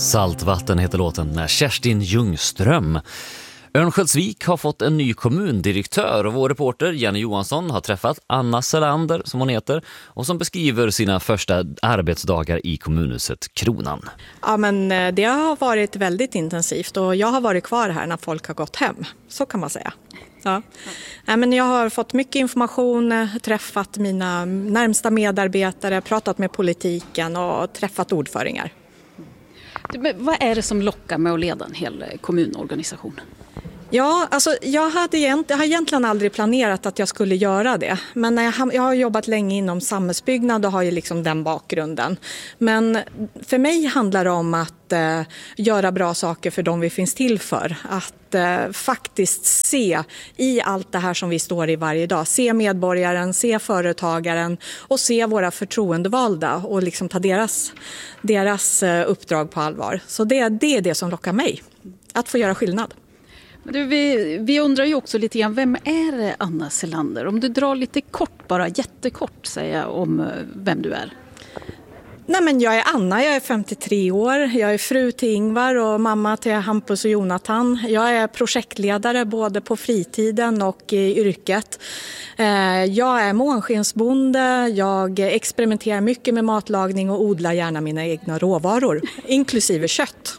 Saltvatten heter låten med Kerstin Ljungström. Örnsköldsvik har fått en ny kommundirektör och vår reporter Jenny Johansson har träffat Anna Selander, som hon heter, och som beskriver sina första arbetsdagar i kommunhuset Kronan. Ja, men det har varit väldigt intensivt och jag har varit kvar här när folk har gått hem, så kan man säga. Ja. Ja, men jag har fått mycket information, träffat mina närmsta medarbetare, pratat med politiken och träffat ordföringar. Men vad är det som lockar med att leda en hel kommunorganisation? Ja, alltså jag har egentligen aldrig planerat att jag skulle göra det. Men jag har jobbat länge inom samhällsbyggnad och har ju liksom den bakgrunden. Men för mig handlar det om att göra bra saker för dem vi finns till för. Att faktiskt se i allt det här som vi står i varje dag. Se medborgaren, se företagaren och se våra förtroendevalda och liksom ta deras uppdrag på allvar. Så det är det som lockar mig, att få göra skillnad. Du, vi undrar ju också lite grann, vem är Anna Selander? Om du drar lite kort, bara jättekort, säga om vem du är. Nej, men jag är Anna, jag är 53 år, jag är fru till Ingvar och mamma till Hampus och Jonathan. Jag är projektledare både på fritiden och i yrket. Jag är månskensbonde, jag experimenterar mycket med matlagning och odlar gärna mina egna råvaror, inklusive kött.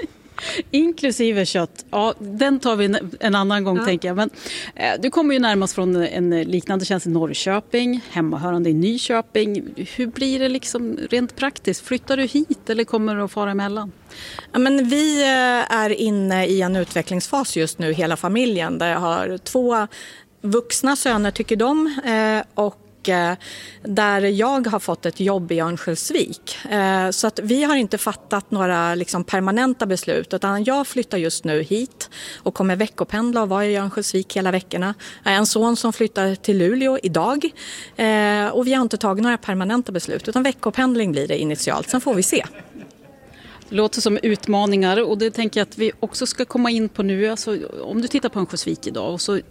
Inklusive kött, ja, den tar vi en annan gång, tänker jag. Men du kommer ju närmast från en liknande tjänst i Norrköping, hemmahörande i Nyköping. Hur blir det liksom rent praktiskt? Flyttar du hit eller kommer du att fara emellan? Ja, men vi är inne i en utvecklingsfas just nu, hela familjen, där jag har 2 vuxna söner, tycker de, och där jag har fått ett jobb i Örnsköldsvik. Så att vi har inte fattat några liksom permanenta beslut, utan jag flyttar just nu hit och kommer veckopendla och vara i Örnsköldsvik hela veckorna. Jag är en son som flyttar till Luleå idag och vi har inte tagit några permanenta beslut, utan veckopendling blir det initialt. Sen får vi se. Det låter som utmaningar och det tänker jag att vi också ska komma in på nu. Alltså, om du tittar på Örnsköldsvik idag, och så,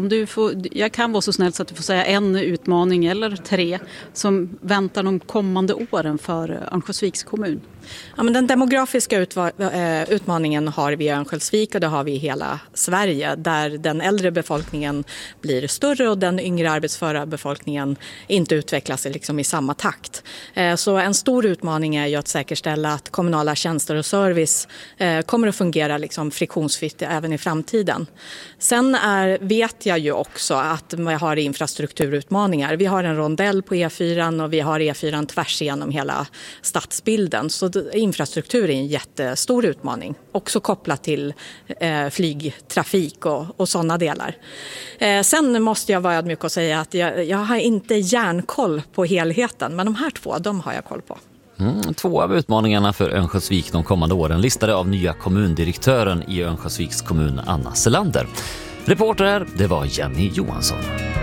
jag kan vara så snäll så att du får säga en utmaning eller 3 som väntar de kommande åren för Örnsköldsviks kommun. Ja, men den demografiska utmaningen har vi i Örnsköldsvik och det har vi i hela Sverige, där den äldre befolkningen blir större och den yngre arbetsföra befolkningen inte utvecklas liksom i samma takt. Så en stor utmaning är ju att säkerställa att kommunala tjänster och service kommer att fungera liksom friktionsfritt även i framtiden. Sen vet jag ju också att vi har infrastrukturutmaningar. Vi har en rondell på E4 och vi har E4 tvärs igenom hela stadsbilden. Så infrastruktur är en jättestor utmaning. Också kopplat till flygtrafik och sådana delar. Sen måste jag vara ödmjuk och säga att jag har inte järnkoll på helheten. Men de här 2, de har jag koll på. 2 av utmaningarna för Örnsköldsvik de kommande åren listade av nya kommundirektören i Örnsköldsviks kommun, Anna Selander. Reporter här, det var Jenny Johansson.